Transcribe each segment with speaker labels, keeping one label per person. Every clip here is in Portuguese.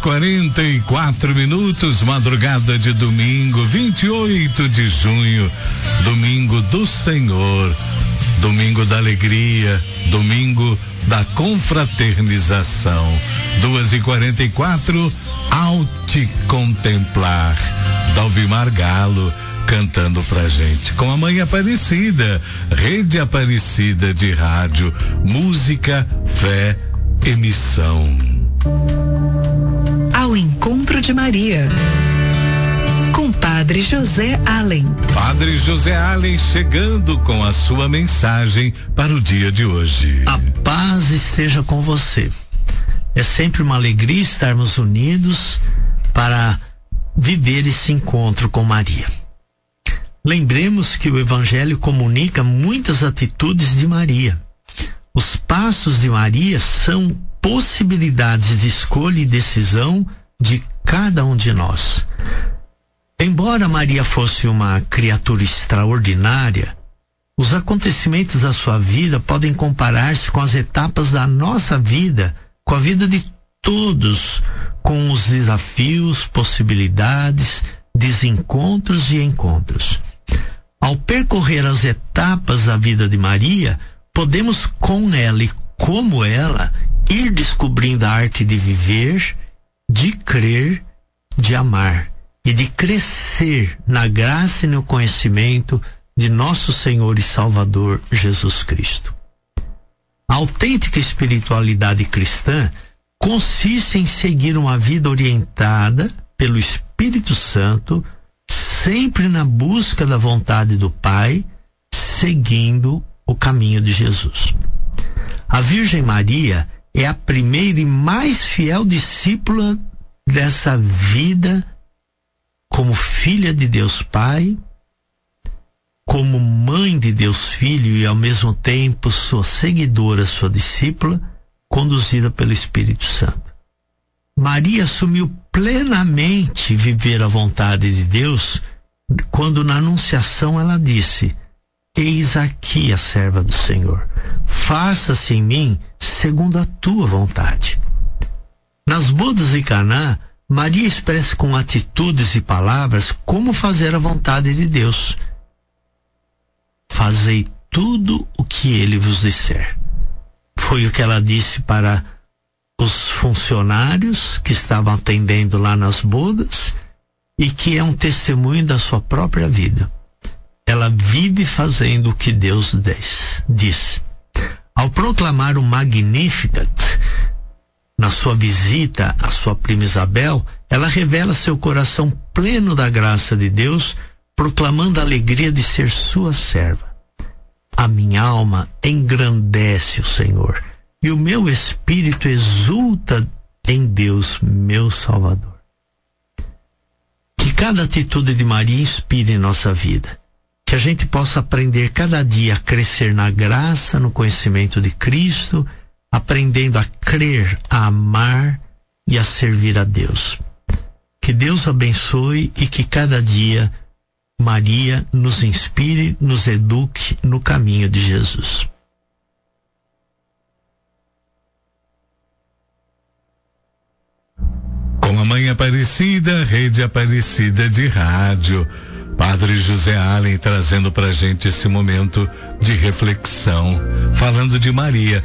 Speaker 1: 2:44, madrugada de domingo, 28 de junho, domingo do Senhor, domingo da alegria, domingo da confraternização. 2:44, ao te contemplar, Dalvimar Galo cantando pra gente, com a Mãe Aparecida, Rede Aparecida de Rádio, música, fé, emissão.
Speaker 2: Ao encontro de Maria, com Padre José Allen.
Speaker 1: Padre José Allen chegando com a sua mensagem para o dia de hoje.
Speaker 3: A paz esteja com você. É sempre uma alegria estarmos unidos para viver esse encontro com Maria. Lembremos que o Evangelho comunica muitas atitudes de Maria. Os passos de Maria são possibilidades de escolha e decisão de cada um de nós. Embora Maria fosse uma criatura extraordinária, os acontecimentos da sua vida podem comparar-se com as etapas da nossa vida, com a vida de todos, com os desafios, possibilidades, desencontros e encontros. Ao percorrer as etapas da vida de Maria, podemos com ela e como ela ir descobrindo a arte de viver, de crer, de amar e de crescer na graça e no conhecimento de nosso Senhor e Salvador Jesus Cristo. A autêntica espiritualidade cristã consiste em seguir uma vida orientada pelo Espírito Santo, sempre na busca da vontade do Pai, seguindo o caminho de Jesus. A Virgem Maria é a primeira e mais fiel discípula dessa vida, como filha de Deus Pai, como mãe de Deus Filho e ao mesmo tempo sua seguidora, sua discípula, conduzida pelo Espírito Santo. Maria assumiu plenamente viver a vontade de Deus quando na Anunciação ela disse: eis aqui a serva do Senhor, faça-se em mim segundo a tua vontade. Nas bodas de Caná, Maria expressa com atitudes e palavras como fazer a vontade de Deus. Fazei tudo o que ele vos disser. Foi o que ela disse para os funcionários que estavam atendendo lá nas bodas e que é um testemunho da sua própria vida. Ela vive fazendo o que Deus diz. Ao proclamar o Magnificat, na sua visita à sua prima Isabel, ela revela seu coração pleno da graça de Deus, proclamando a alegria de ser sua serva. A minha alma engrandece o Senhor, e o meu espírito exulta em Deus, meu Salvador. Que cada atitude de Maria inspire em nossa vida. Que a gente possa aprender cada dia a crescer na graça, no conhecimento de Cristo, aprendendo a crer, a amar e a servir a Deus. Que Deus abençoe e que cada dia Maria nos inspire, nos eduque no caminho de Jesus.
Speaker 1: Com a Mãe Aparecida, Rede Aparecida de Rádio, Padre José Allen trazendo pra gente esse momento de reflexão, falando de Maria.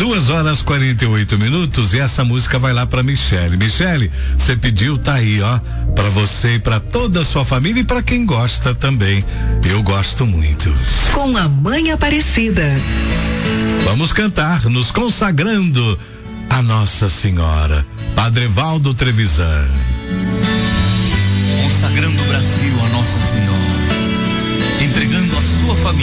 Speaker 1: 2:48 e essa música vai lá pra Michele. Michele, você pediu, tá aí, ó, pra você e pra toda a sua família e pra quem gosta também. Eu gosto muito.
Speaker 2: Com a Mãe Aparecida.
Speaker 1: Vamos cantar, nos consagrando a Nossa Senhora. Padre Evaldo Trevisan.
Speaker 4: Consagrando o Brasil a Nossa Senhora, entregando a sua família